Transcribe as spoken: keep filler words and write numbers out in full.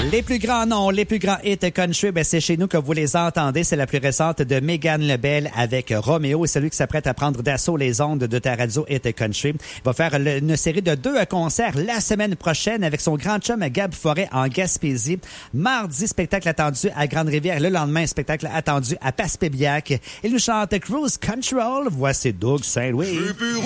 Les plus grands noms, les plus grands hits country, ben c'est chez nous que vous les entendez. C'est la plus récente de Megan Lebel avec Roméo. Et celui qui s'apprête à prendre d'assaut les ondes de ta radio Hit Country. Il va faire le, une série de deux concerts la semaine prochaine avec son grand chum Gab Forêt en Gaspésie. Mardi, spectacle attendu à Grande-Rivière. Le lendemain, spectacle attendu à Passepébiac. Il nous chante Cruise Control. Voici Doug Saint-Louis.